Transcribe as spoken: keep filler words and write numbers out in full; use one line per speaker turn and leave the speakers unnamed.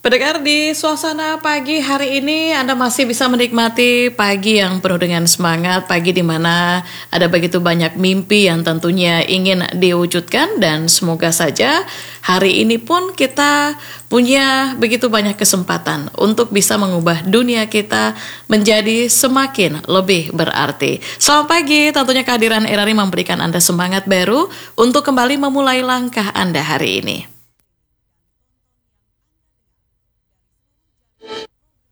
Pendengar, di suasana pagi hari ini Anda masih bisa menikmati pagi yang penuh dengan semangat, pagi di mana ada begitu banyak mimpi yang tentunya ingin diwujudkan, dan semoga saja hari ini pun kita punya begitu banyak kesempatan untuk bisa mengubah dunia kita menjadi semakin lebih berarti. Selamat pagi, tentunya kehadiran Erari memberikan Anda semangat baru untuk kembali memulai langkah Anda hari ini.